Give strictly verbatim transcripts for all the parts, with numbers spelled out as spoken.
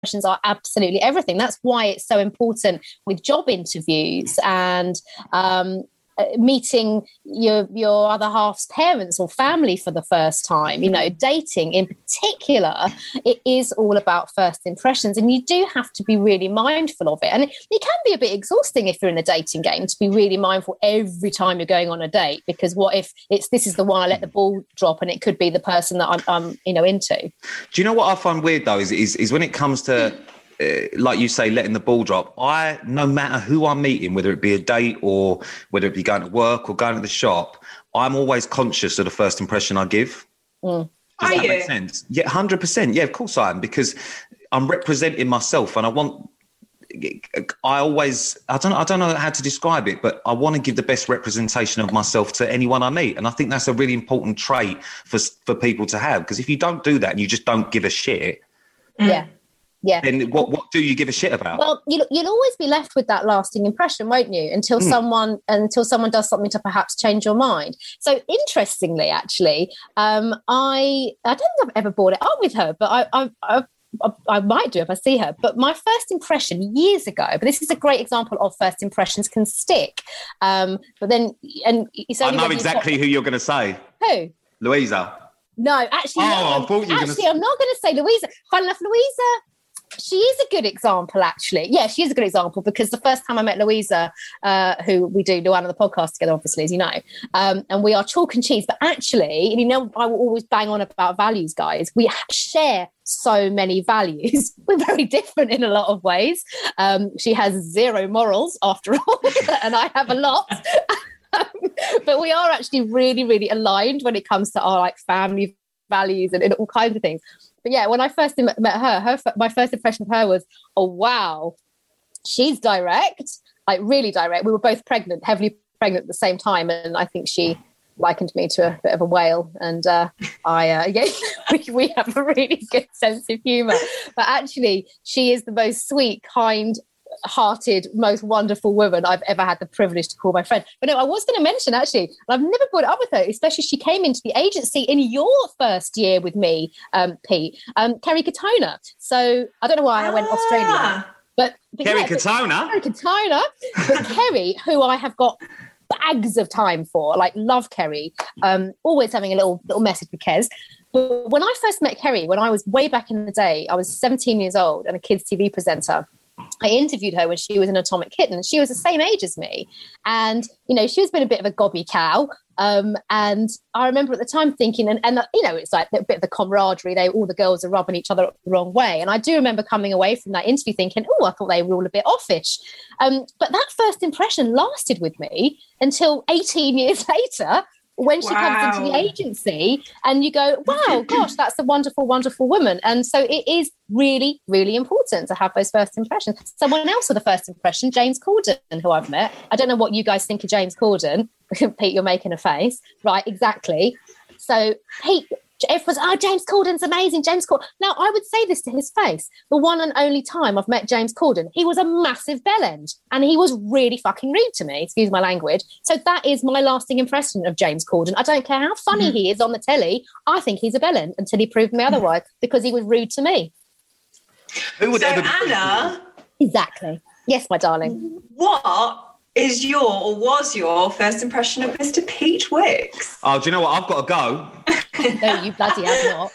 impressions are absolutely everything. That's why it's so important with job interviews and um, meeting your your other half's parents or family for the first time. You know, dating in particular, it is all about first impressions, and you do have to be really mindful of it. And it, it can be a bit exhausting if you're in a dating game to be really mindful every time you're going on a date, because what if it's this is the one I let the ball drop and it could be the person that I'm, I'm you know into. Do you know what I find weird though is is, is when it comes to Uh, like you say, letting the ball drop, I, no matter who I'm meeting, whether it be a date or whether it be going to work or going to the shop, I'm always conscious of the first impression I give. Mm. Does Are that you? make sense? Yeah, one hundred percent. Yeah, of course I am, because I'm representing myself and I want, I always, I don't, I don't know how to describe it, but I want to give the best representation of myself to anyone I meet. And I think that's a really important trait for, for people to have, because if you don't do that and you just don't give a shit, Yeah. Yeah. then what, what do you give a shit about? Well, you'll, you'll always be left with that lasting impression, won't you? Until mm. someone until someone does something to perhaps change your mind. So interestingly, actually, um, I I don't think I've ever brought it up with her, but I I, I I might do if I see her. But my first impression years ago, but this is a great example of first impressions can stick. Um, but then, and it's only I know when exactly got... who you're going to say. Who? Louisa. No, actually, oh, no. I thought you were actually, gonna... I'm not going to say Louisa. Fun enough, Louisa. She is a good example, actually. Yeah, she is a good example, because the first time I met Louisa, uh, who we do Luann on the podcast together, obviously, as you know, um, and we are chalk and cheese. But actually, and you know, I will always bang on about values, guys. We share so many values. We're very different in a lot of ways. Um, she has zero morals, after all, and I have a lot. But we are actually really, really aligned when it comes to our like family values and, and all kinds of things. But yeah, when I first met her, her my first impression of her was, oh, wow, she's direct, like really direct. We were both pregnant, heavily pregnant at the same time. And I think she likened me to a bit of a whale. And uh, I, uh, yeah, we, we have a really good sense of humour. But actually, she is the most sweet, kind, hearted, most wonderful woman I've ever had the privilege to call my friend. But no, I was going to mention, actually, and I've never brought it up with her, especially she came into the agency in your first year with me, um, Pete, um, Kerry Katona. So I don't know why I went ah. Australia. But, but Kerry yeah, Katona? Kerry Katona. But Kerry, who I have got bags of time for, like love Kerry, um, always having a little little message with Kez. But when I first met Kerry, when I was way back in the day, I was seventeen years old and a kids T V presenter. I interviewed her when she was an Atomic Kitten. She was the same age as me. And, you know, she was been a bit of a gobby cow. Um, and I remember at the time thinking, and, and you know, it's like a bit of the camaraderie. They, all the girls are rubbing each other up the wrong way. And I do remember coming away from that interview thinking, oh, I thought they were all a bit offish. Um, but that first impression lasted with me until eighteen years later, when she wow. comes into the agency and you go, wow, gosh, that's a wonderful, wonderful woman. And so it is really, really important to have those first impressions. Someone else with a first impression, James Corden, who I've met. I don't know what you guys think of James Corden. Pete, you're making a face. Right, exactly. So Pete, everyone's, oh, James Corden's amazing, James Corden. Now, I would say this to his face. The one and only time I've met James Corden, he was a massive bellend and he was really fucking rude to me, excuse my language. So that is my lasting impression of James Corden. I don't care how funny mm. he is on the telly. I think he's a bellend until he proved me otherwise, because he was rude to me. Who would so, ever Anna? Exactly. Yes, my darling. What is your, or was your first impression of Mister Pete Wicks? Oh, do you know what? I've got to go. No, you bloody have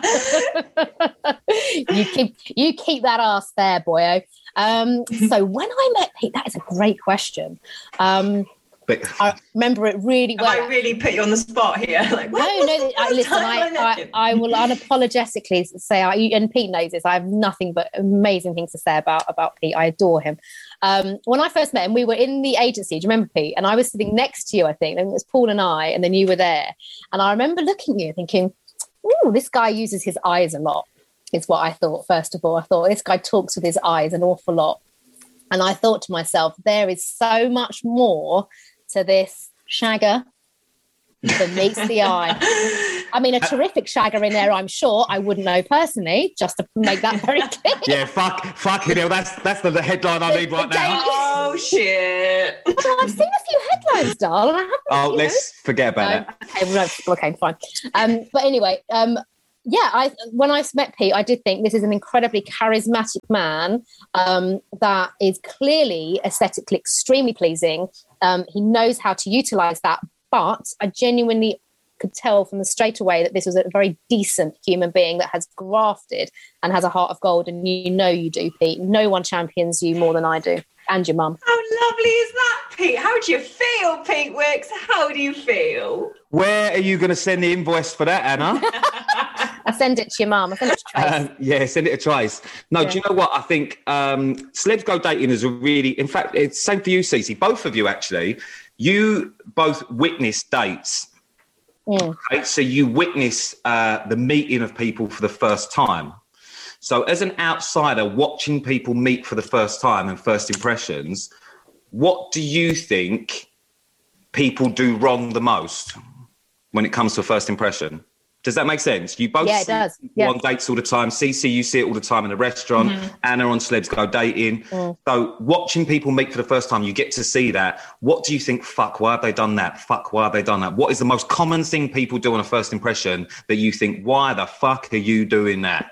not. you keep you keep that ass there, boyo. Um, so when I met Pete, that is a great question. Um, but I remember it really well. Have I really put you on the spot here? Like, no, no. I, listen, I, I, I will unapologetically say, I, and Pete knows this, I have nothing but amazing things to say about, about Pete. I adore him. Um, when I first met him, we were in the agency. Do you remember, Pete? And I was sitting next to you, I think. And it was Paul and I, and then you were there. And I remember looking at you thinking, oh, this guy uses his eyes a lot, is what I thought, first of all. I thought, this guy talks with his eyes an awful lot. And I thought to myself, there is so much more to this shagger than meets the eye. I mean, a terrific shagger in there, I'm sure. I wouldn't know personally, just to make that very clear. Yeah, fuck, fuck it. That's that's the, the headline I need right now. Oh, shit. Well, I've seen a few headlines, darling. I haven't, oh, let's know. forget about no. it. Okay, well, no, okay, fine. Um, but anyway, um, yeah, I when I met Pete, I did think this is an incredibly charismatic man um, that is clearly aesthetically extremely pleasing. Um, he knows how to utilize that, but I genuinely could tell from the straight away that this was a very decent human being that has grafted and has a heart of gold. And you know you do, Pete. No one champions you more than I do, and your mum. How lovely is that, Pete? How do you feel, Pete Wicks? How do you feel? Where are you going to send the invoice for that, Anna? I send it to your mum. I send it to Trace. Um, yeah, send it to Trace. No, yeah. Do you know what? I think um, Celebs Go Dating is a really, in fact, it's same for you, Cece. Both of you, actually. You both witnessed dates. Mm. Right? So you witness uh, the meeting of people for the first time. So as an outsider watching people meet for the first time and first impressions, what do you think people do wrong the most when it comes to a first impression? Does that make sense? You both yeah, it see does. people Yeah. on dates all the time. Cece, you see it all the time in the restaurant. Mm-hmm. Anna on Celebs Go Dating. Mm. So watching people meet for the first time, you get to see that. What do you think, fuck, why have they done that? Fuck, why have they done that? What is the most common thing people do on a first impression that you think, why the fuck are you doing that?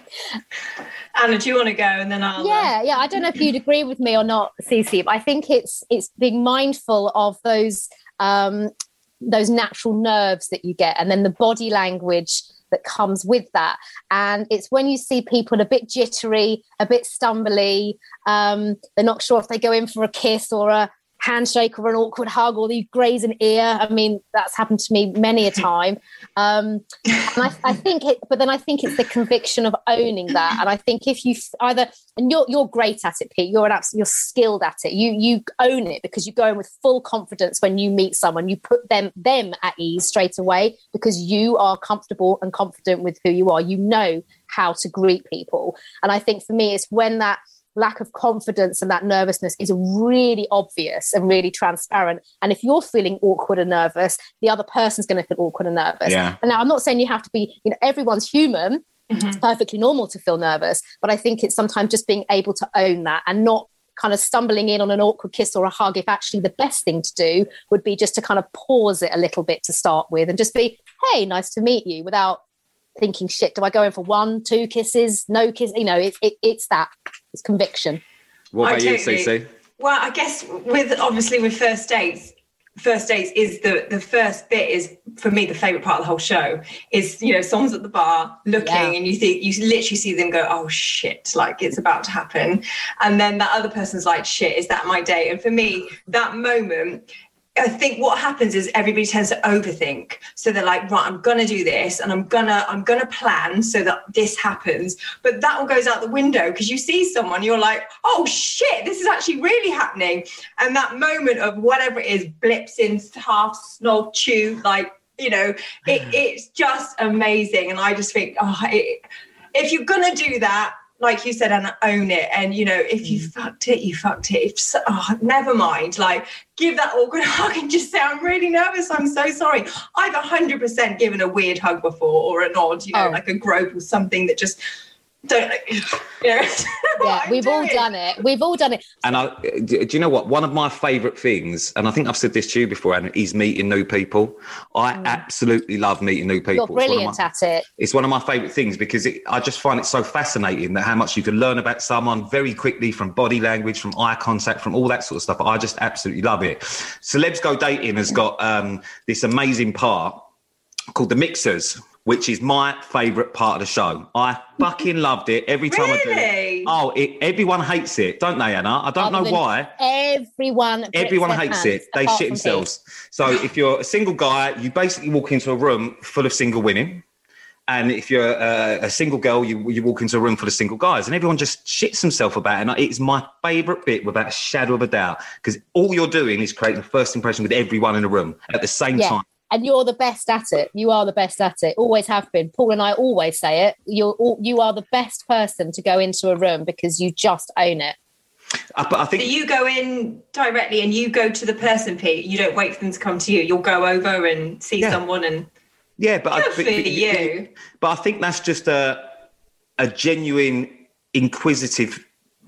Anna, do you want to go and then I'll... Yeah, uh... yeah. I don't know if you'd agree with me or not, Cece, but I think it's it's being mindful of those um, those natural nerves that you get, and then the body language that comes with that. And it's when you see people a bit jittery, a bit stumbly, um, they're not sure if they go in for a kiss or a handshake or an awkward hug, or they graze an ear. I mean, that's happened to me many a time. Um, and I, I think it, but then I think it's the conviction of owning that. And I think if you either, and you're you're great at it, Pete, you're an absolute, you're skilled at it. You you own it because you go in with full confidence when you meet someone. You put them them at ease straight away because you are comfortable and confident with who you are. You know how to greet people. And I think for me, it's when that lack of confidence and that nervousness is really obvious and really transparent. And if you're feeling awkward and nervous, the other person's going to feel awkward and nervous. Yeah. And now I'm not saying you have to be, you know, everyone's human. Mm-hmm. It's perfectly normal to feel nervous. But I think it's sometimes just being able to own that and not kind of stumbling in on an awkward kiss or a hug, if actually the best thing to do would be just to kind of pause it a little bit to start with and just be, hey, nice to meet you, without thinking, shit, do I go in for one, two kisses, no kiss? You know, it, it, it's that. It's conviction. What about I you, totally, Cece? Well, I guess with obviously with first dates, first dates is the the first bit is for me the favorite part of the whole show is, you know, someone's at the bar looking Yeah. and you think you literally see them go, oh shit, like it's about to happen, and then that other person's like, shit, is that my date? And for me, that moment, I think what happens is everybody tends to overthink. So they're like, right, I'm going to do this and I'm going to I'm going to plan so that this happens. But that all goes out the window because you see someone, you're like, oh, shit, this is actually really happening. And that moment of whatever it is blips in half snort chew, like, you know, it, it's just amazing. And I just think, oh, it, if you're going to do that, like you said, and own it. And, you know, if you mm. fucked it, you fucked it. If so, oh, never mind. Like, give that awkward hug and just say, I'm really nervous. I'm so sorry. I've one hundred percent given a weird hug before or a nod, you know, oh. like a grope or something that just don't, you know. Yeah, we've all done it. We've all done it. And I, do you know what? One of my favourite things, and I think I've said this to you before, Anna, is meeting new people. I mm. absolutely love meeting new people. You're brilliant my, at it. It's one of my favourite things because it, I just find it so fascinating that how much you can learn about someone very quickly from body language, from eye contact, from all that sort of stuff. I just absolutely love it. Celebs Go Dating has got um, this amazing part called The Mixers, which is my favourite part of the show. I fucking loved it every time really? I do it. Oh, it, everyone hates it, don't they, Anna? I don't Other know why. Everyone Everyone hates it. They shit themselves. So if you're a single guy, you basically walk into a room full of single women. And if you're a, a single girl, you, you walk into a room full of single guys. And everyone just shits himself about it. And it's my favourite bit without a shadow of a doubt. Because all you're doing is creating a first impression with everyone in the room at the same yeah. time. And you're the best at it. You are the best at it. Always have been. Paul and I always say it. You're you are the best person to go into a room because you just own it. I, but I think so you go in directly and you go to the person, Pete. You don't wait for them to come to you. You'll go over and see yeah. someone and yeah, but good I, for but, you. But I think that's just a a genuine inquisitive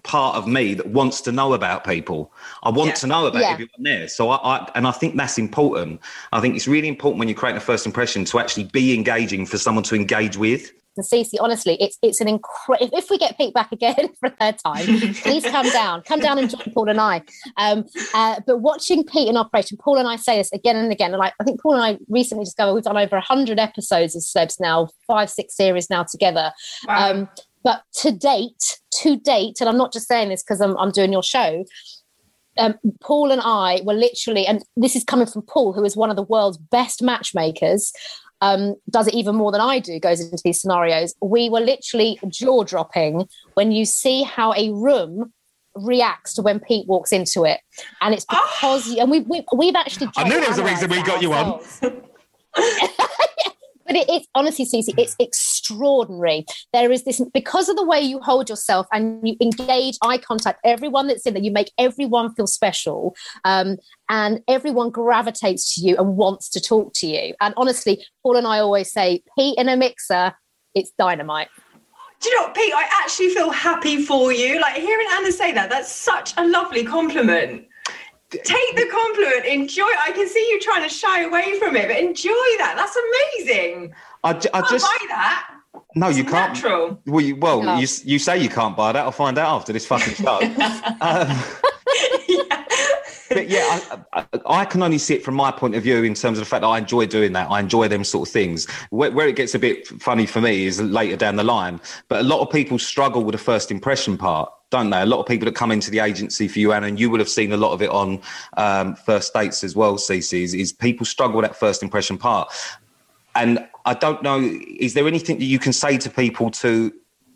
part of me that wants to know about people. I want Yeah. to know about Yeah. everyone there. So I, I, and I think that's important. I think it's really important when you're creating a first impression to actually be engaging for someone to engage with. And Cece, honestly, it's it's an incredible. If we get Pete back again for a third time, please come down, come down and join Paul and I. Um, uh, but watching Pete in operation, Paul and I say this again and again. And like, I think Paul and I recently discovered we've done over a hundred episodes of Celebs now, five, six series now together. Wow. Um, but to date, to date, and I'm not just saying this because I'm I'm doing your show. Um, Paul and I were literally, and this is coming from Paul, who is one of the world's best matchmakers. Um, does it even more than I do, goes into these scenarios. We were literally jaw-dropping when you see how a room reacts to when Pete walks into it. And it's because, and we, we, we've actually... I knew there was a reason we got you on. But it, it's honestly, Cece, it's extraordinary. There is this, because of the way you hold yourself and you engage eye contact, everyone that's in there, you make everyone feel special, um, and everyone gravitates to you and wants to talk to you. And honestly, Paul and I always say, Pete in a mixer, it's dynamite. Do you know what, Pete? I actually feel happy for you. Like, hearing Anna say that, that's such a lovely compliment. Take the compliment, enjoy it. I can see you trying to shy away from it, but enjoy that. That's amazing. I, j- I Can't just buy that. no, you It's can't. natural. Well, you, well, No. you you say you can't buy that. I'll find out after this fucking show. um, Yeah. But yeah, I, I, I can only see it from my point of view in terms of the fact that I enjoy doing that. I enjoy them sort of things. Where, where it gets a bit funny for me is later down the line. But a lot of people struggle with the first impression part, don't they? A lot of people that come into the agency for you, Anna, and you would have seen a lot of it on um, First Dates as well, Cece, is, is people struggle with that first impression part. And I don't know, is there anything that you can say to people to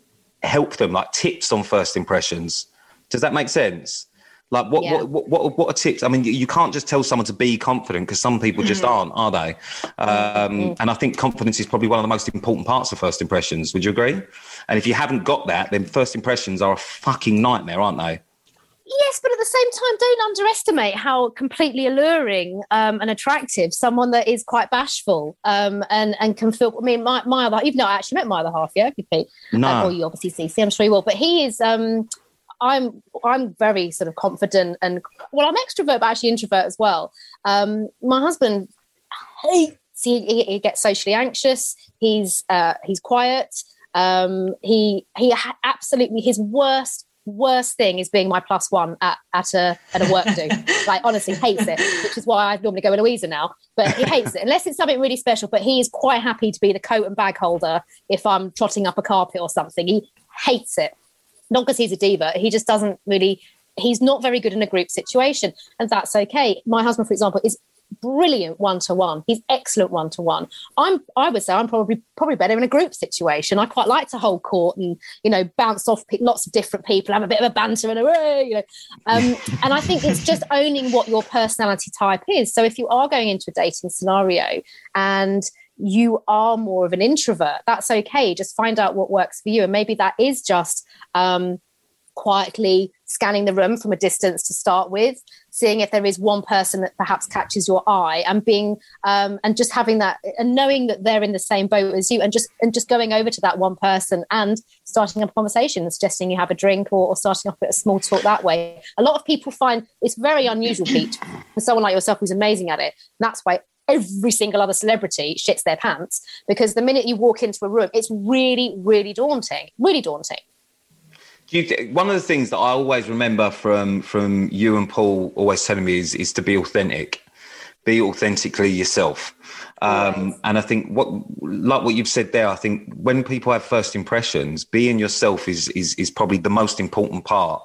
help them, like tips on first impressions? Does that make sense? Like what, Yeah. what, what, what, what are tips? I mean, you can't just tell someone to be confident because some people just aren't, are they? Um, Mm-hmm. and I think confidence is probably one of the most important parts of first impressions. Would you agree? And if you haven't got that, then first impressions are a fucking nightmare, aren't they? Yes, but at the same time, don't underestimate how completely alluring um, and attractive someone that is quite bashful um, and and can feel. I mean, my, my other, you've not actually met my other half, yeah, have you, Pete? No. Uh, or you obviously see, see, I'm sure you will. But he is. Um, I'm I'm very sort of confident and well, I'm extrovert, but actually introvert as well. Um, my husband hates. He, he, he gets socially anxious. He's uh, he's quiet. Um, he he ha- absolutely his worst. Worst thing is being my plus one at, at a at a work do. Like, honestly, hates it, which is why I normally go with Louisa now. But he hates it unless it's something really special. But he is quite happy to be the coat and bag holder if I'm trotting up a carpet or something. He hates it, not because he's a diva. He just doesn't really. He's not very good in a group situation, and that's okay. My husband, for example, is brilliant one to one. He's excellent one to one. I'm. I would say I'm probably probably better in a group situation. I quite like to hold court and you know bounce off pe- lots of different people, have a bit of a banter and a you know. Um, and I think it's just owning what your personality type is. So if you are going into a dating scenario and you are more of an introvert, that's okay. Just find out what works for you, and maybe that is just. Um, quietly scanning the room from a distance to start with, seeing if there is one person that perhaps catches your eye, and being um, and just having that and knowing that they're in the same boat as you, and just and just going over to that one person and starting a conversation and suggesting you have a drink or, or starting off a bit of small talk that way. A lot of people find it's very unusual, Pete, for someone like yourself who's amazing at it. And that's why every single other celebrity shits their pants, because the minute you walk into a room, it's really, really daunting, really daunting. Do you th- one of the things that I always remember from from you and Paul always telling me is is to be authentic, be authentically yourself. Um, Yes. And I think what like what you've said there, I think when people have first impressions, being yourself is is is probably the most important part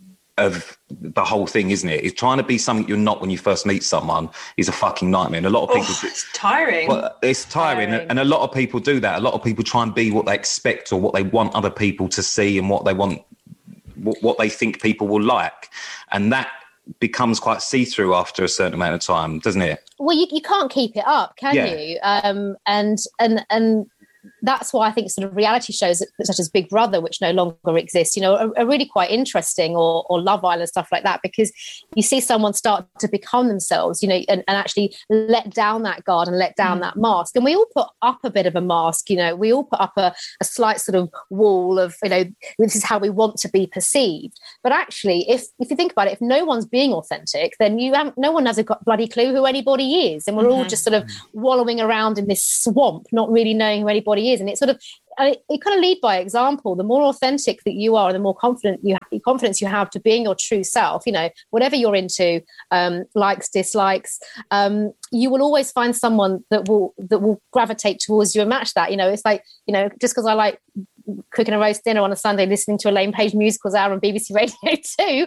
of the whole thing, isn't it? It's trying to be something you're not when you first meet someone is a fucking nightmare. And a lot of people, Oh, it's tiring. well, it's tiring, Tiring. and a lot of people do that. A lot of people try and be what they expect or what they want other people to see and what they want, what, what they think people will like, and that becomes quite see-through after a certain amount of time, doesn't it? Well, you, you can't keep it up, can Yeah. you? Um, and and and that's why I think sort of reality shows such as Big Brother, which no longer exist, you know, are, are really quite interesting, or, or Love Island, stuff like that, because you see someone start to become themselves, you know, and, and actually let down that guard and let down mm. that mask. And we all put up a bit of a mask, you know, we all put up a, a slight sort of wall of, you know, this is how we want to be perceived. But actually, if if you think about it, if no one's being authentic, then you have, no one has a bloody clue who anybody is. And we're mm-hmm. all just sort of wallowing around in this swamp, not really knowing who anybody is. And it's sort of, it, it kind of lead by example. The more authentic that you are, the more confident you have, confidence you have to being your true self, you know, whatever you're into, um, likes, dislikes, um, you will always find someone that will, that will gravitate towards you and match that. You know, it's like, you know, just because I like cooking a roast dinner on a Sunday, listening to Elaine Page musicals hour on B B C Radio two,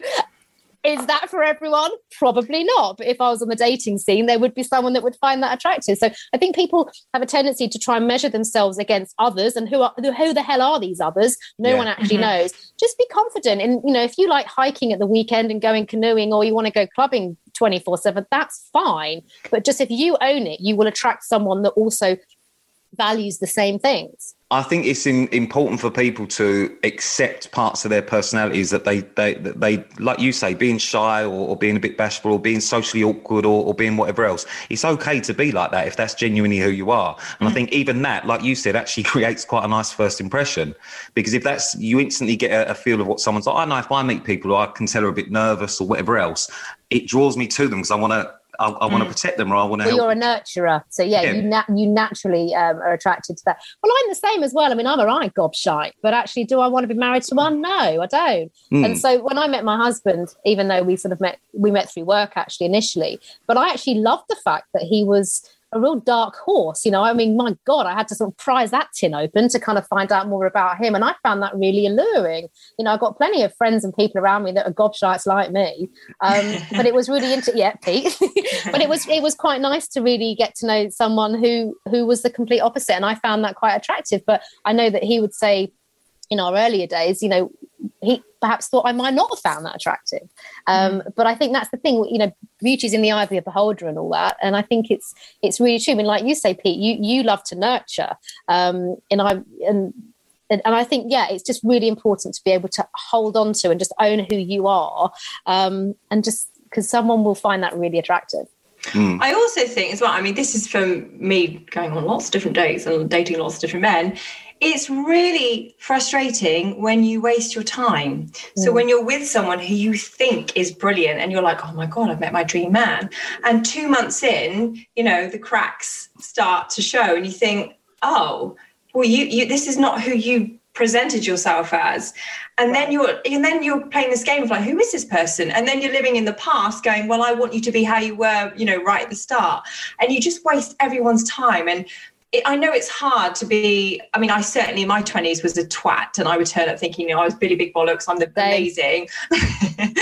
is that for everyone? Probably not. But if I was on the dating scene, there would be someone that would find that attractive. So I think people have a tendency to try and measure themselves against others, and who are who the hell are these others? No yeah. one actually mm-hmm. knows. Just be confident. And, you know, if you like hiking at the weekend and going canoeing, or you want to go clubbing twenty-four seven, that's fine. But just if you own it, you will attract someone that also values the same things. I think it's in, important for people to accept parts of their personalities that they, they, that they like you say, being shy or, or being a bit bashful or being socially awkward or, or being whatever else. It's okay to be like that if that's genuinely who you are. And mm. I think even that, like you said, actually creates quite a nice first impression, because if that's, you instantly get a, a feel of what someone's like. I know if I meet people who I can tell are a bit nervous or whatever else, it draws me to them because I want to, I, I want to mm. protect them, or I want to well, help. You're a nurturer. So, yeah, yeah. you na- you naturally um, are attracted to that. Well, I'm the same as well. I mean, I'm a right gobshite, but actually, do I want to be married to one? No, I don't. Mm. And so when I met my husband, even though we sort of met, we met through work actually initially, but I actually loved the fact that he was a real dark horse. You know, I mean, my God, I had to sort of prise that tin open to kind of find out more about him. And I found that really alluring. You know, I've got plenty of friends and people around me that are gobshites like me. Um, but it was really into, yeah, Pete. But it was, it was quite nice to really get to know someone who, who was the complete opposite. And I found that quite attractive. But I know that he would say, in our earlier days, you know, he perhaps thought I might not have found that attractive. Um, mm. But I think that's the thing, you know, beauty's in the eye of the beholder and all that. And I think it's it's really true. I mean, like you say, Pete, you you love to nurture. Um, and I and and I think, yeah, it's just really important to be able to hold on to and just own who you are. Um, and just because someone will find that really attractive. Mm. I also think as well, I mean, this is from me going on lots of different dates and dating lots of different men. It's really frustrating when you waste your time. Mm. So when you're with someone who you think is brilliant and you're like, oh my God, I've met my dream man. And two months in, you know, the cracks start to show and you think, oh, well, you, you this is not who you presented yourself as. And then you're and then you're playing this game of like, who is this person? And then you're living in the past going, well, I want you to be how you were, you know, right at the start. And you just waste everyone's time. And it, I know it's hard to be, I mean, I certainly in my twenties was a twat, and I would turn up thinking, you know, I was Billy Big Bollocks, I'm the amazing. And then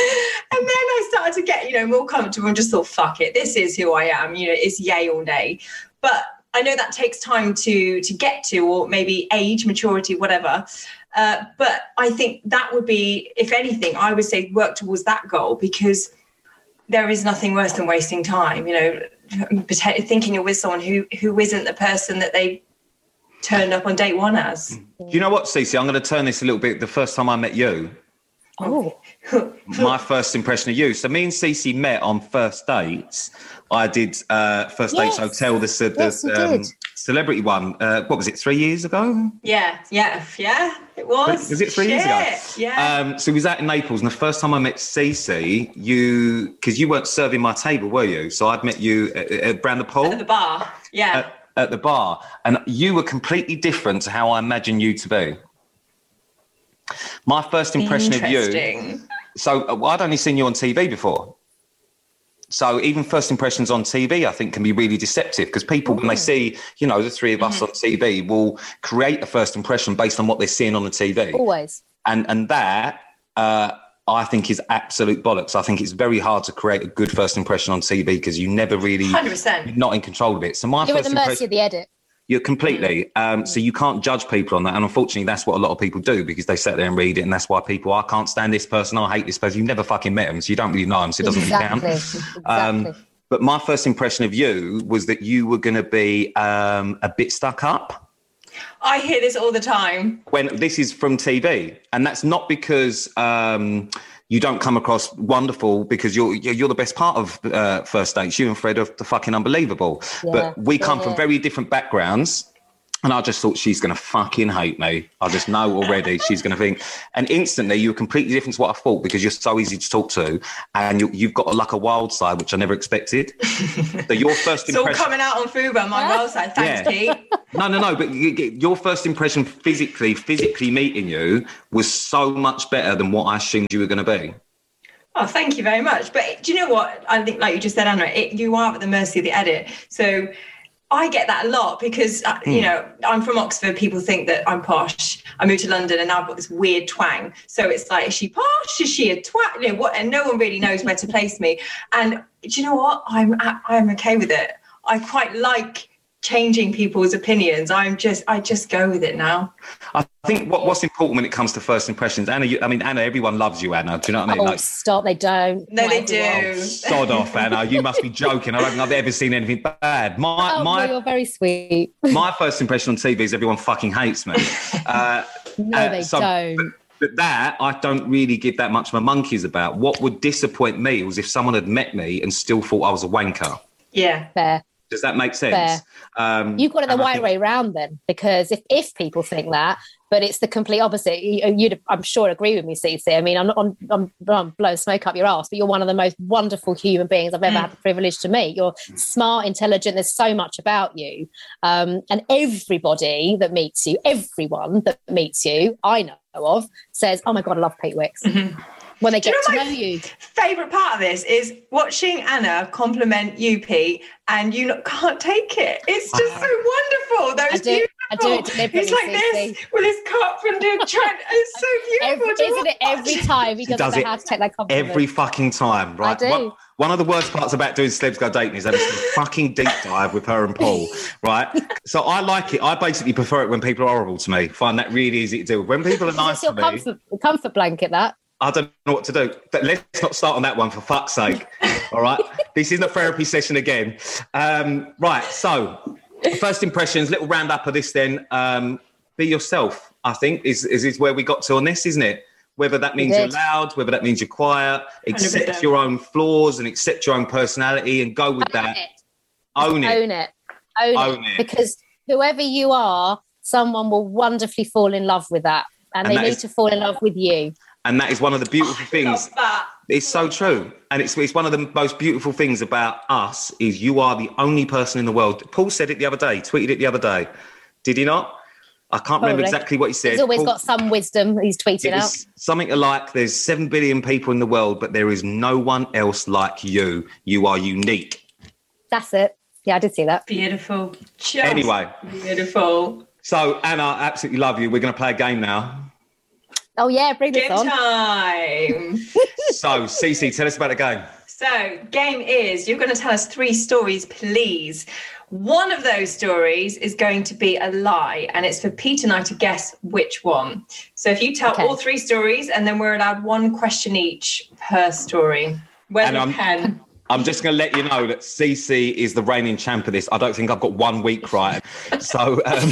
I started to get, you know, more comfortable and just thought, fuck it, this is who I am, you know, it's yay or nay. But I know that takes time to to get to, or maybe age, maturity, whatever. Uh, but I think that would be, if anything, I would say work towards that goal, because there is nothing worse than wasting time, you know, thinking you're with someone who, who isn't the person that they turned up on date one as. Do you know what, Cece? I'm going to turn this a little bit. The first time I met you, oh, my first impression of you. So me and Cece met on first dates. I did uh, first yes. dates hotel, the, the yes, um, celebrity one. Uh, what was it? Three years ago? Yeah, yeah, yeah. It was. Was it three Shit. years ago? Yeah. Um, so we was out in Naples, and the first time I met Cece, you because you weren't serving my table, were you? So I'd met you at, at around the pool at the bar. Yeah. At, at the bar, and you were completely different to how I imagined you to be. My first impression of you. So uh, I'd only seen you on T V before. So even first impressions on T V, I think, can be really deceptive, because people, mm. when they see, you know, the three of us mm-hmm. on T V, will create a first impression based on what they're seeing on the T V. Always. And and that, uh, I think, is absolute bollocks. I think it's very hard to create a good first impression on T V, because you never really, one hundred percent. You're not in control of it. So my You're first at the mercy of the edit. You're completely. Um, so you can't judge people on that. And unfortunately, that's what a lot of people do, because they sit there and read it. And that's why people, I can't stand this person, I hate this person. You've never fucking met them, so you don't really know them, so it doesn't exactly. really count. Exactly. Um, but my first impression of you was that you were going to be um, a bit stuck up. I hear this all the time. When this is from T V, and that's not because um, you don't come across wonderful, because you're you're the best part of uh, First Dates. You and Fred are the fucking unbelievable. Yeah, but we come yeah. from very different backgrounds. And I just thought, she's going to fucking hate me. I just know already she's going to think. And instantly, you were completely different to what I thought, because you're so easy to talk to. And you, you've got like a wild side, which I never expected. So your first impression... It's all coming out on Fuba, my wild side. Thanks, yeah. Pete. No, no, no. But you, your first impression physically, physically meeting you was so much better than what I assumed you were going to be. Oh, thank you very much. But do you know what? I think, like you just said, Anna, it, you are at the mercy of the edit. So... I get that a lot because, uh, mm. you know, I'm from Oxford. People think that I'm posh. I moved to London and now I've got this weird twang. So it's like, is she posh? Is she a twat? You know, what? And no one really knows where to place me. And do you know what? I'm I'm okay with it. I quite like changing people's opinions. I'm just, I just go with it now. I think what, what's important when it comes to first impressions, Anna, you, I mean, Anna, everyone loves you, Anna. Do you know what I mean? Oh, like, stop, they don't. No, Not they everyone. do. Oh, sod off, Anna. You must be joking. I don't think I've ever seen anything bad. My, oh, my, no, you're very sweet. My first impression on T V is everyone fucking hates me. Uh, no, uh, they so, don't. But, but that, I don't really give that much of a monkeys about. What would disappoint me was if someone had met me and still thought I was a wanker. Yeah. Fair. Does that make sense? Um, You've got it the right think... way around then, because if, if people think that, but it's the complete opposite, you, you'd, I'm sure, agree with me, Cece. I mean, I'm not, I'm, I'm, I'm blowing smoke up your ass, but you're one of the most wonderful human beings I've ever mm. had the privilege to meet. You're smart, intelligent. There's so much about you. Um, and everybody that meets you, everyone that meets you, I know of, says, oh my God, I love Pete Wicks. Mm-hmm. When they get you know to know you. Favourite part of this is watching Anna compliment you, Pete, and you not, can't take it. It's just so wonderful. That was I do, beautiful. I do it deliberately. He's like this with his cup and doing trying. It's so beautiful. Every, isn't it every time he doesn't does know how to take that compliment? Every fucking time, right? I do. One, one of the worst parts about doing Celebs Go Dating is having some fucking deep dive with her and Paul, right? So I like it. I basically prefer it when people are horrible to me. Find that really easy to do. When people are nice to me. It's your comfort, comfort blanket, that. I don't know what to do. But let's not start on that one, for fuck's sake. All right? This isn't a therapy session again. Um, right, so first impressions, little round-up of this then. Um, be yourself, I think, is, is, is where we got to on this, isn't it? Whether that means you're loud, whether that means you're quiet, accept one hundred percent your own flaws and accept your own personality and go with own that. It. Own it. Own it. Own, own it. it. Because whoever you are, someone will wonderfully fall in love with that. And, and they need is- to fall in love with you. And that is one of the beautiful things. It's so true. And it's it's one of the most beautiful things about us is you are the only person in the world. Paul said it the other day, tweeted it the other day. Did he not? I can't Probably. remember exactly what he said. He's always Paul, got some wisdom he's tweeted out. Something like, there's seven billion people in the world, but there is no one else like you. You are unique. That's it. Yeah, I did see that. Beautiful. Just anyway. Beautiful. So, Anna, I absolutely love you. We're going to play a game now. Oh, yeah, bring this Game on. time. So, Cece, tell us about the game. So, game is, you're going to tell us three stories, please. One of those stories is going to be a lie, and it's for Pete and I to guess which one. So if you tell okay. all three stories, and then we're allowed one question each per story. Where's the pen? I'm just going to let you know that Cece is the reigning champ of this. I don't think I've got one week right. So... Um...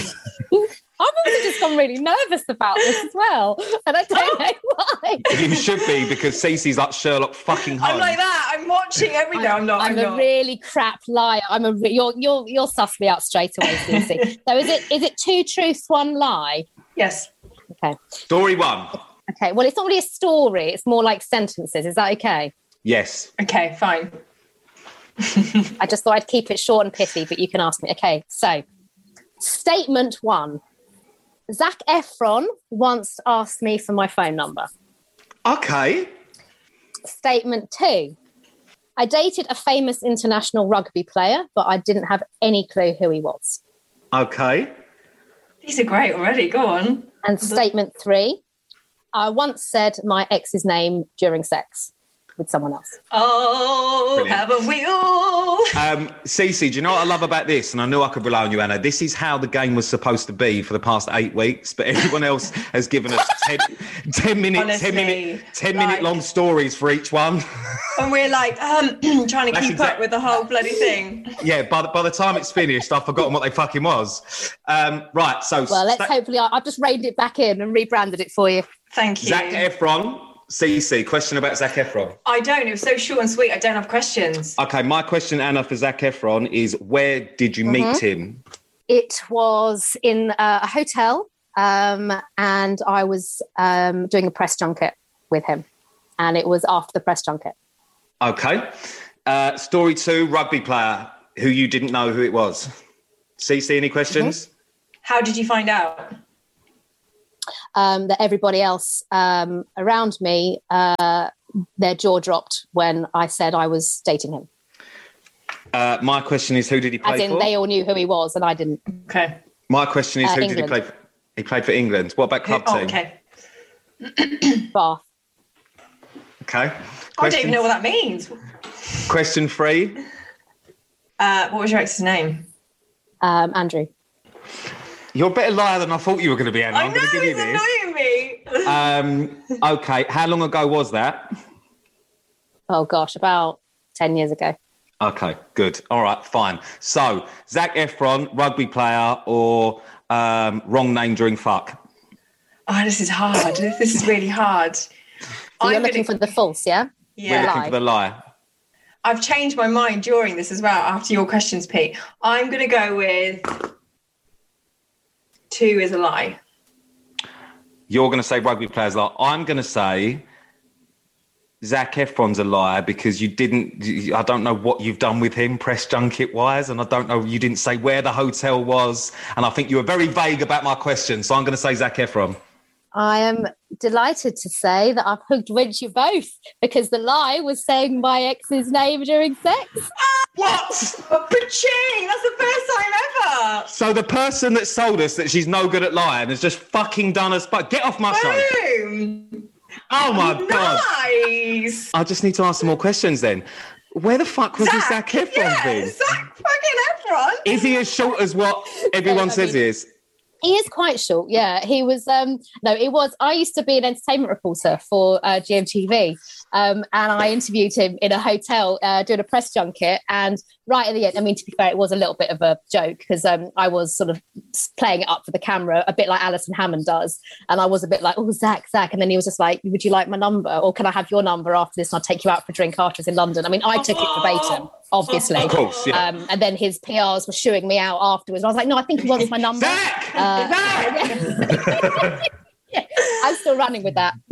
I've also just gone really nervous about this as well. And I don't know why. You should be, because Cece's like Sherlock fucking Holmes. I'm like that. I'm watching every day. I'm not. I'm, I'm a not. really crap liar. I'm a re- you're you're you're suss me out straight away, Cece. So is it is it two truths, one lie? Yes. Okay. Story one. Okay. Well, it's not really a story. It's more like sentences. Is that okay? Yes. Okay, fine. I just thought I'd keep it short and pithy, but you can ask me. Okay. So, statement one. Zac Efron once asked me for my phone number. Okay. Statement two. I dated a famous international rugby player, but I didn't have any clue who he was. Okay. These are great already. Go on. And statement three. I once said my ex's name during sex. with someone else. Oh, Brilliant. haven't we all? Um, Cece, do you know what I love about this? And I knew I could rely on you, Anna. This is how the game was supposed to be for the past eight weeks, but everyone else has given us ten, ten minute, Honestly, ten minute, ten like- minute long stories for each one. And we're like um, trying to That's keep exact- up with the whole bloody thing. Yeah, by the, by the time it's finished, I've forgotten what they fucking was. Um, right, so Well, let's Zac, hopefully, I, I've just reined it back in and rebranded it for you. Thank you. Zac Efron. Cece, question about Zac Efron. I don't. It was so short and sweet. I don't have questions. Okay, my question, Anna, for Zac Efron is where did you meet him? It was in uh, a hotel, um, and I was um, doing a press junket with him, and it was after the press junket. Okay. Uh, story two, rugby player who you didn't know who it was. Cece, any questions? Mm-hmm. How did you find out? Um, that everybody else um, around me, uh, their jaw dropped when I said I was dating him. Uh, my question is, who did he play As in, for? they all knew who he was, and I didn't. Okay. My question is, Uh, who England. did he play for? He played for England. What about club Oh, team? okay. Bath. Okay. I don't Question, even know what that means. question three. Uh, what was your ex's name? Um, Andrew. You're a better liar than I thought you were going to be, Anna. I I'm know, going to give you it's this. annoying me. Um, okay. How long ago was that? Oh gosh, about ten years ago. Okay, good. All right, fine. So, Zac Efron, rugby player, or um, wrong name during fuck? Oh, this is hard. This is really hard. So you're I'm looking gonna- for the false, yeah? We're Yeah. looking lie. for the lie. I've changed my mind during this as well after your questions, Pete. I'm going to go with two is a lie. You're going to say rugby players lie. I'm going to say Zac Efron's a liar because you didn't, you- I don't know what you've done with him press junket wise, and I don't know, you didn't say where the hotel was, and I think you were very vague about my question, so I'm going to say Zac Efron. I am delighted to say that I've hooked winched you both because the lie was saying my ex's name during sex. What? Ba-ching! That's the first time ever. So the person that sold us that she's no good at lying has just fucking done us, but get off my show. Boom! Oh my God. Nice. I just need to ask some more questions then. Where the fuck was this Zac Efron yeah, thing? Zac fucking Efron. Is he as short as what everyone I says mean- he is? He is quite short, yeah. He was, um, no, it was, I used to be an entertainment reporter for uh, G M T V, um, and I interviewed him in a hotel uh, doing a press junket, and right at the end, I mean, to be fair, it was a little bit of a joke because um, I was sort of playing it up for the camera, a bit like Alison Hammond does, and I was a bit like, oh, Zac, Zac, and then he was just like, would you like my number, or can I have your number after this and I'll take you out for a drink afterwards in London? I mean, I took it verbatim, obviously. Of course, yeah. Um, and then his P Rs were shooing me out afterwards. I was like, no, I think he wants my number. Zac! Uh, Zac! yeah, I'm still running with that.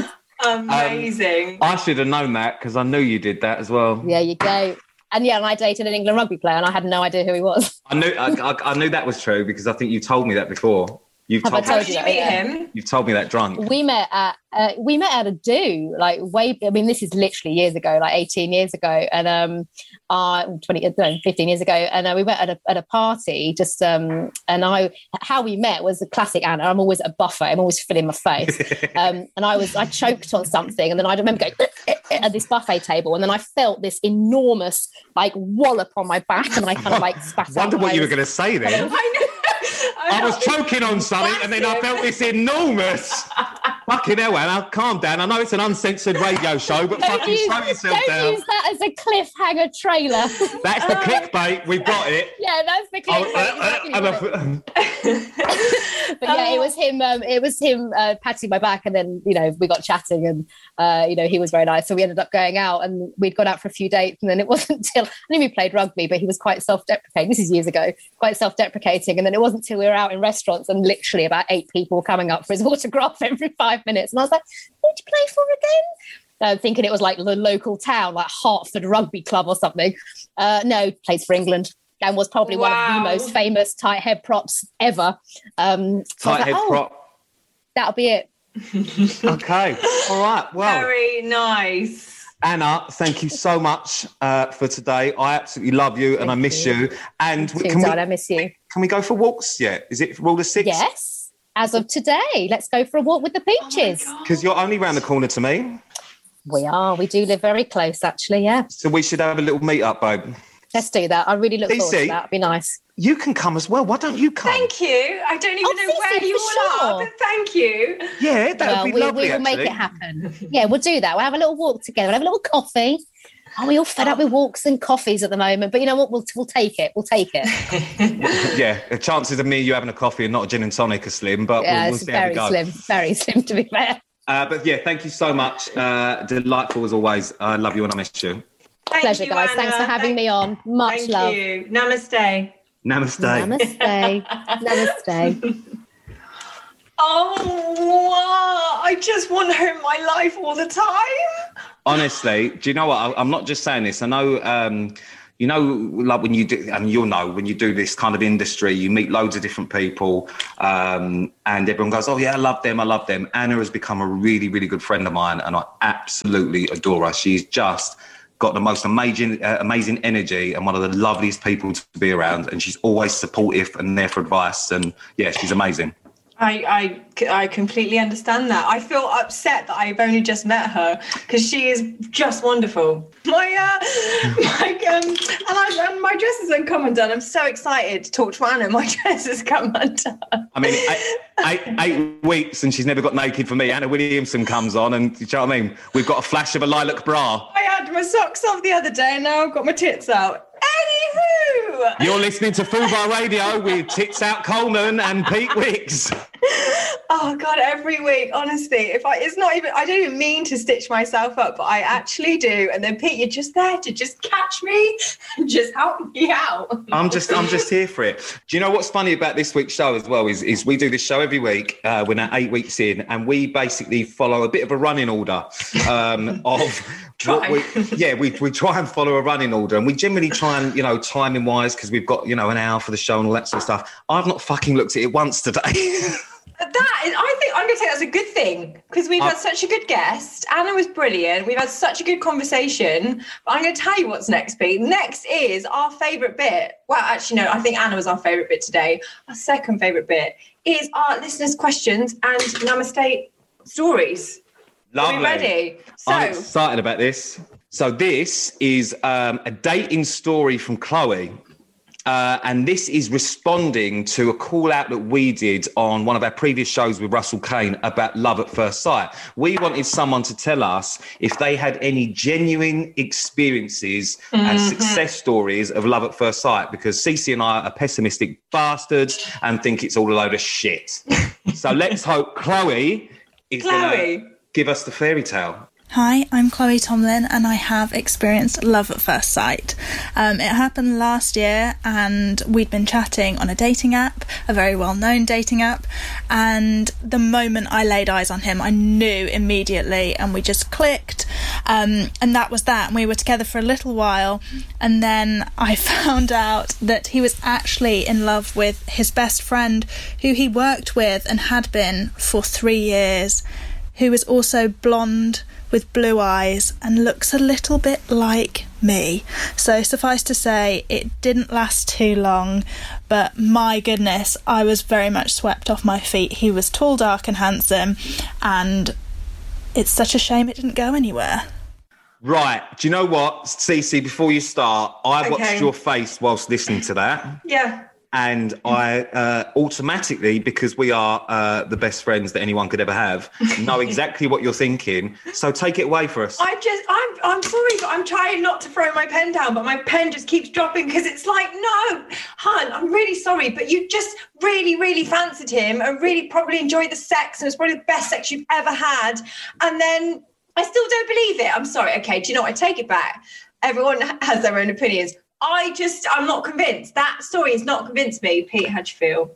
Amazing. I should have known that because I knew you did that as well. There you go. And yeah, and I dated an England rugby player and I had no idea who he was. I knew I, I, I knew that was true because I think you told me that before. You've Have I told, How told did you you that, meet yeah. him? you've told me that drunk. We met at uh, we met at a do like way. I mean, this is literally years ago, like eighteen years ago, and um, uh, twenty, no, fifteen years ago, and uh, we met at a at a party. Just um, and I, how we met was a classic Anna. I'm always at a buffet. I'm always filling my face, um, and I was I choked on something, and then I remember going at this buffet table, and then I felt this enormous like wallop on my back, and I kind of like spat out. Wonder what I you were was- going to say then. I know. I was choking on something and then I felt this enormous. Fucking hell, Anna, calm down. I know it's an uncensored radio show, but Don't fucking use, slow yourself don't down. use that as a cliffhanger trailer. That's the clickbait. We've got it. Yeah, that's the Oh, clickbait. uh, exactly uh, what and it- a- but yeah, it was him. Um, it was him uh, patting my back, and then you know we got chatting, and uh, you know he was very nice. So we ended up going out, and we'd gone out for a few dates, and then it wasn't until I knew we played rugby, but he was quite self-deprecating. This is years ago, quite self-deprecating, and then it wasn't until we were out in restaurants, and literally about eight people were coming up for his autograph every five minutes, and I was like, "Who did you play for again?" Uh, thinking it was like the local town, like Hertford Rugby Club or something. Uh, no, plays for England. And was probably one of the Wow. most famous tight head props ever. Um, so I was Tight like, head oh, prop. that'll be it. Okay. All right. Well, Very nice. Anna, thank you so much uh, for today. I absolutely love you and Thank I miss you. you. And Too, can we, darling, I miss you. can we go for walks yet? Is it rule of six? Yes, as of today, let's go for a walk with the Oh my peaches. God. Because you're only round the corner to me. We are. We do live very close, actually, yeah. So we should have a little meet-up, babe. Let's do that. I really look Cece, forward to that. It'd be nice. You can come as well. Why don't you come? Thank you. I don't even Oh, know Cece, where you for all sure. are, but thank you. Yeah, that Well, would be we, lovely, we will actually. make it happen. Yeah, we'll do that. We'll have a little walk together. We'll have a little coffee. Are we all fed up with walks and coffees at the moment? But you know what? We'll, we'll take it. We'll take it. Yeah, the chances of me and you having a coffee and not a gin and tonic are slim, but Yeah, we'll, we'll it's see how very we go. slim. Very slim, to be fair. Uh, but yeah, thank you so much. Uh, delightful as always. I love you and I miss you. Thank Pleasure, you, guys. Anna. Thanks for having Thank- me on. Much Thank love. you. Namaste. Namaste. Namaste. Namaste. Oh, I just want her in my life all the time. Honestly, do you know what? I, I'm not just saying this. I know, um, you know, like when you do, and you'll know, when you do this kind of industry, you meet loads of different people um, and everyone goes, oh, yeah, I love them. I love them. Anna has become a really, really good friend of mine and I absolutely adore her. She's just got the most amazing, uh, amazing energy and one of the loveliest people to be around. And she's always supportive and there for advice. And yeah, she's amazing. I, I, I completely understand that. I feel upset that I've only just met her because she is just wonderful. My, uh, my, um, and, I, and my dress has come undone. I'm so excited to talk to Anna. My dress has come undone. I mean, eight, eight, eight weeks and she's never got naked for me. Anna Williamson comes on and, do you know what I mean? We've got a flash of a lilac bra. I had my socks off the other day and now I've got my tits out. Anywho! You're listening to Fubar Radio with Tits Out Coleman and Pete Wicks. Oh God, every week, honestly, if I, it's not even, I don't even mean to stitch myself up, but I actually do. And then Pete, you're just there to just catch me and just help me out. I'm just, I'm just here for it. Do you know what's funny about this week's show as well is, is we do this show every week. Uh, we're now eight weeks in and we basically follow a bit of a running order um, of Try. what we, yeah, we, we try and follow a running order and we generally try and, you know, timing wise, because we've got, you know, an hour for the show and all that sort of stuff. I've not fucking looked at it once today. That is, I think I'm going to say that's a good thing because we've I- had such a good guest. Anna was brilliant. We've had such a good conversation. But I'm going to tell you what's next, Pete. Next is our favourite bit. Well, actually, no, I think Anna was our favourite bit today. Our second favourite bit is our listeners' questions and Namaste stories. Lovely. Are we ready? So, I'm excited about this. So this is um, a dating story from Chloe. Uh, and this is responding to a call out that we did on one of our previous shows with Russell Kane about love at first sight. We wanted someone to tell us if they had any genuine experiences mm-hmm. and success stories of love at first sight, because Cece and I are pessimistic bastards and think it's all a load of shit. So let's hope Chloe is Chloe. going to give us the fairy tale. Hi, I'm Chloe Tomlin and I have experienced love at first sight. Um, it happened last year and we'd been chatting on a dating app, a very well-known dating app, and the moment I laid eyes on him, I knew immediately and we just clicked, um, and that was that. And we were together for a little while and then I found out that he was actually in love with his best friend who he worked with and had been for three years, who was also blonde with blue eyes and looks a little bit like me. So suffice to say, it didn't last too long, but my goodness, I was very much swept off my feet. He was tall, dark and handsome, and it's such a shame it didn't go anywhere. Right. Do you know what, Cece, before you start, I Okay. watched your face whilst listening to that. yeah. And I uh, automatically, because we are uh, the best friends that anyone could ever have, know exactly what you're thinking. So take it away for us. I just, I'm, I'm sorry, but I'm trying not to throw my pen down, but my pen just keeps dropping because it's like, no, hun, I'm really sorry, but you just really, really fancied him and really probably enjoyed the sex and it was probably the best sex you've ever had. And then I still don't believe it. I'm sorry. Okay, do you know what? I take it back. Everyone has their own opinions. I just, I'm not convinced. That story has not convinced me. Pete, how'd you feel?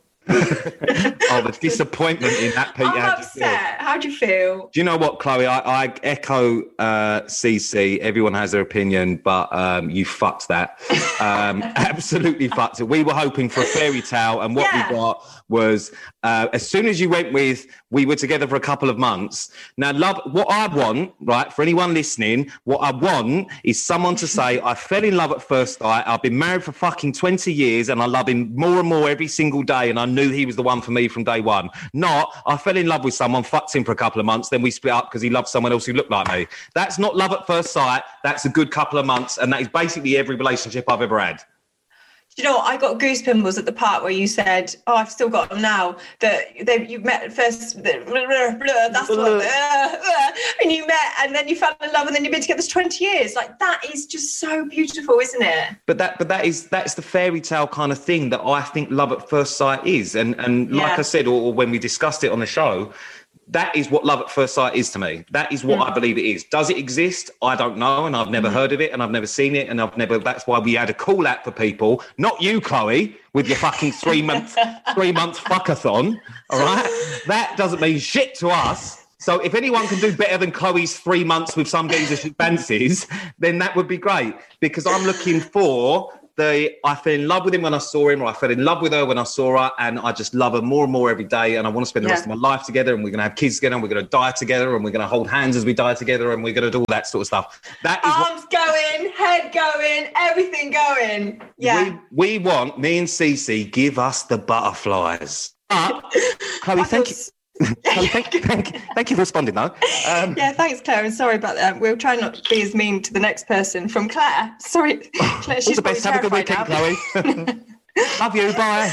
Oh, the disappointment in that, Pete. I'm How'd you feel? upset. How'd you feel? Do you know what, Chloe? I, I echo uh, Cece. Everyone has their opinion, but um, you fucked that. Um, absolutely fucked it. We were hoping for a fairy tale, and what Yeah. we got was uh, as soon as you went with, we were together for a couple of months. Now, love, what I want, right, for anyone listening, what I want is someone to say, I fell in love at first sight. I've been married for fucking twenty years, and I love him more and more every single day, and I knew he was the one for me from day one. Not, I fell in love with someone, fucked him for a couple of months, then we split up because he loved someone else who looked like me. That's not love at first sight. That's a good couple of months, and that is basically every relationship I've ever had. You know what? I got goose pimples at the part where you said, "Oh, I've still got them now." That they you met at first, blah, blah, blah, that's what, uh, uh, and you met, and then you fell in love, and then you've been together for twenty years. Like that is just so beautiful, isn't it? But that, but that is that's the fairy tale kind of thing that I think love at first sight is, and and like Yeah. I said, or, or when we discussed it on the show. That is what love at first sight is to me. That is what mm. I believe it is. Does it exist? I don't know, and I've never mm. heard of it, and I've never seen it, and I've never. That's why we had a call out for people, not you, Chloe, with your fucking three month three month fuckathon. All right, that doesn't mean shit to us. So if anyone can do better than Chloe's three months with some geezer she fancies, then that would be great, because I'm looking for. The, I fell in love with him when I saw him, or I fell in love with her when I saw her, and I just love her more and more every day, and I want to spend the yeah. rest of my life together, and we're going to have kids together, and we're going to die together, and we're going to hold hands as we die together, and we're going to do all that sort of stuff. That is Arms what, going, head going, everything going. Yeah. We, we want, me and Cece, give us the butterflies. Uh, Chloe, thank you. Chloe, thank, thank, thank you for responding, though. Um, yeah, thanks, Claire, and sorry about that. We'll try not to be as mean to the next person. From Claire. Sorry, Claire, she's all the best. Have a good weekend, now. Chloe. Love you. Bye.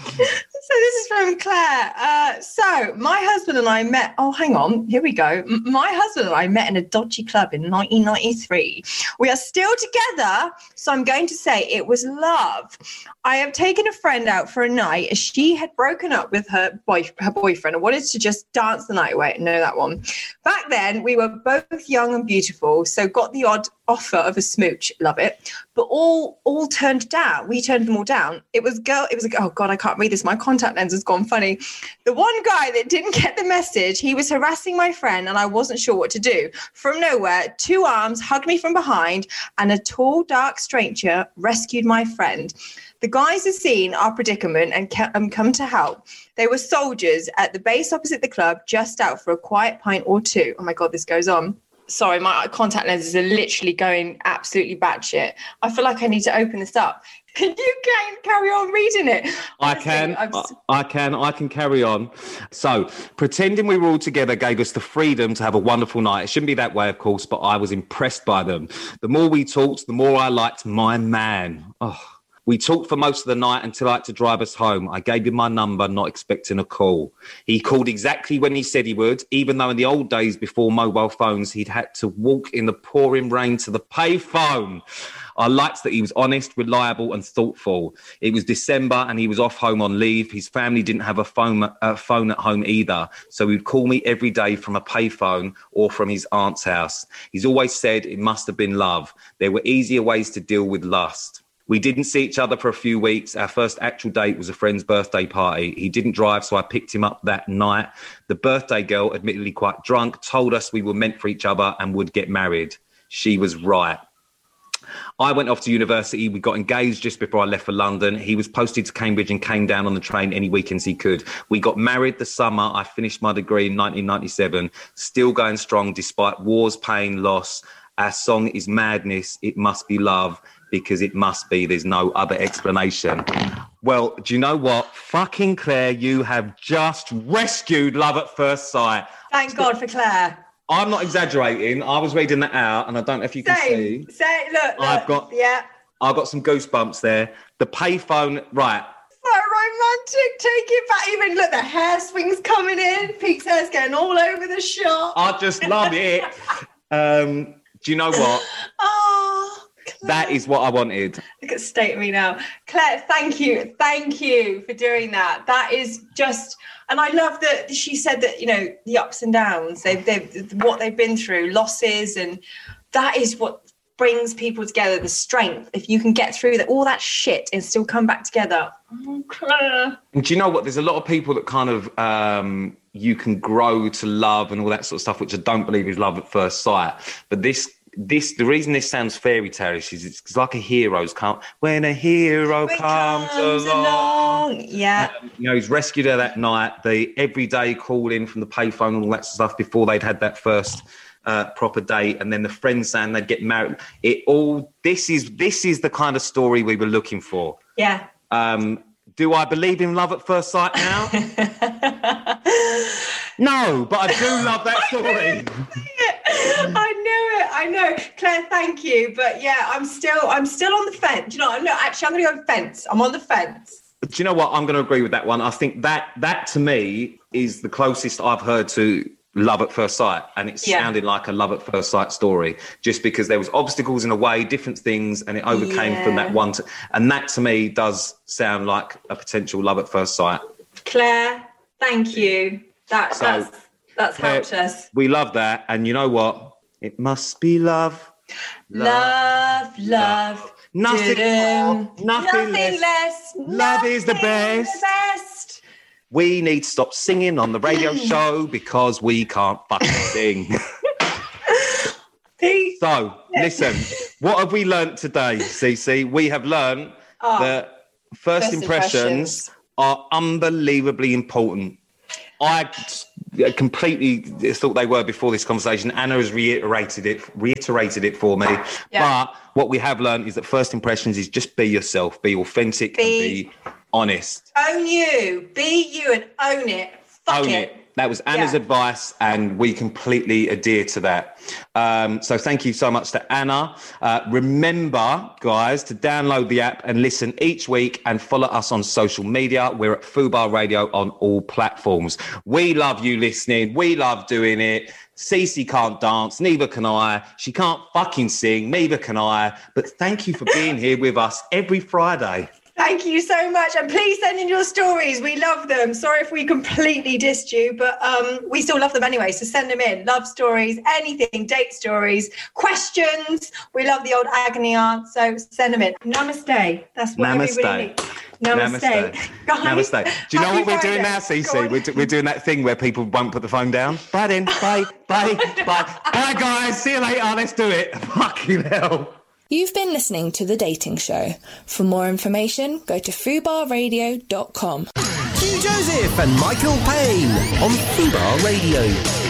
So this is from Claire. Uh, so my husband and I met. Oh, hang on. Here we go. M- my husband and I met in a dodgy club in nineteen ninety-three. We are still together, so I'm going to say it was love. I have taken a friend out for a night as she had broken up with her boy, her boyfriend and wanted to just dance the night away. Know that one. Back then, we were both young and beautiful, so got the odd offer of a smooch. Love it. But all all turned down. We turned them all down. It was girl. It was like, oh God, I can't read this. My contact lens has gone funny. The one guy that didn't get the message, he was harassing my friend, and I wasn't sure what to do. From nowhere, two arms hugged me from behind, and a tall, dark stranger rescued my friend. The guys had seen our predicament and um, come to help. They were soldiers at the base opposite the club, just out for a quiet pint or two. Oh my God, this goes on. Sorry, my contact lenses are literally going absolutely batshit. I feel like I need to open this up. Can you can carry on reading it? Honestly, I can. I, I can. I can carry on. So, pretending we were all together gave us the freedom to have a wonderful night. It shouldn't be that way, of course, but I was impressed by them. The more we talked, the more I liked my man. Oh. We talked for most of the night until I had to drive us home. I gave him my number, not expecting a call. He called exactly when he said he would, even though in the old days before mobile phones, he'd had to walk in the pouring rain to the pay phone. I liked that he was honest, reliable and thoughtful. It was December and he was off home on leave. His family didn't have a phone, uh, phone at home either. So he'd call me every day from a pay phone or from his aunt's house. He's always said it must have been love. There were easier ways to deal with lust. We didn't see each other for a few weeks. Our first actual date was a friend's birthday party. He didn't drive, so I picked him up that night. The birthday girl, admittedly quite drunk, told us we were meant for each other and would get married. She was right. I went off to university. We got engaged just before I left for London. He was posted to Cambridge and came down on the train any weekends he could. We got married the summer. I finished my degree in nineteen ninety-seven, still going strong despite wars, pain, loss. Our song is Madness. It must be love. Because it must be. There's no other explanation. Well, do you know what? Fucking Claire, you have just rescued love at first sight. Thank God for Claire. I'm not exaggerating. I was reading that out, and I don't know if you can Same. see. Say, look, look. I've got, yeah. I've got some goosebumps there. The payphone, right. So romantic. Take it back. Even look, the hair swings coming in. Pete's hair's going all over the shop. I just love it. um, do you know what? Oh. Claire. That is what I wanted. Look at state of me now. Claire, thank you. Thank you for doing that. That is just, and I love that she said that, you know, the ups and downs, they've, they've, what they've been through, losses, and that is what brings people together, the strength. If you can get through that, all that shit and still come back together. Oh, Claire. And do you know what? There's a lot of people that kind of, um, you can grow to love and all that sort of stuff, which I don't believe is love at first sight. But this, This the reason this sounds fairy tale-ish is it's like a hero's come when a hero when comes, comes along. along. Yeah, um, you know, he's rescued her that night. The everyday call in from the payphone and all that stuff before they'd had that first uh, proper date, and then the friends saying they'd get married. It all this is this is the kind of story we were looking for. Yeah. Um, Do I believe in love at first sight now? No, but I do love that story. I knew it. I know, Claire. Thank you, but yeah, I'm still, I'm still on the fence. You know, no, actually, I'm going to go fence. I'm on the fence. Do you know what? I'm going to agree with that one. I think that that to me is the closest I've heard to love at first sight, and it yeah. sounded like a love at first sight story, just because there was obstacles in a way, different things, and it overcame yeah. from that one. To, and that to me does sound like a potential love at first sight. Claire, thank you. That, so, that's that's helped Claire, us. We love that, and you know what? It must be love, love, love. love. Nothing more, nothing, nothing less. less. Love nothing is the best. the best. We need to stop singing on the radio show because we can't fucking sing. So, listen, what have we learnt today, Cece? We have learnt oh, that first, first impressions, impressions are unbelievably important. I completely thought they were before this conversation. Anna has reiterated it, reiterated it for me. Yeah. But what we have learned is that first impressions is just be yourself, be authentic, be, and be honest. Own you, be you, and own it. Fuck own it. it. That was Anna's yeah. advice, and we completely adhere to that. Um, so thank you so much to Anna. Uh, remember, guys, to download the app and listen each week, and follow us on social media. We're at Fubar Radio on all platforms. We love you listening. We love doing it. Cece can't dance, neither can I. She can't fucking sing, neither can I. But thank you for being here with us every Friday. Thank you so much. And please send in your stories. We love them. Sorry if we completely dissed you, but um, we still love them anyway. So send them in. Love stories, anything, date stories, questions. We love the old agony aunt. So send them in. Namaste. That's what Namaste. everybody needs. Namaste. Namaste. Guys, Namaste. Do you know what we're Friday. doing now, Cece? We're, do, we're doing that thing where people won't put the phone down. Bye then. Bye. Bye. Bye. Bye, guys. See you later. Let's do it. Fucking hell. You've been listening to The Dating Show. For more information, go to fubar radio dot com. Hugh Joseph and Michael Payne on Fubar Radio.